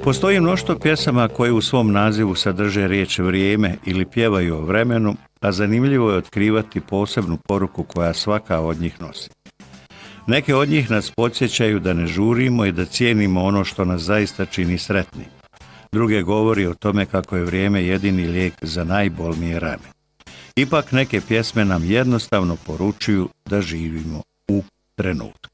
Postoji mnoštvo pjesama koje u svom nazivu sadrže riječ vrijeme ili pjevaju o vremenu, a zanimljivo je otkrivati posebnu poruku koja svaka od njih nosi. Neke od njih nas podsjećaju da ne žurimo i da cijenimo ono što nas zaista čini sretnim. Druge govori o tome kako je vrijeme jedini lijek za najbolnije rane. Ipak neke pjesme nam jednostavno poručuju da živimo u trenutku.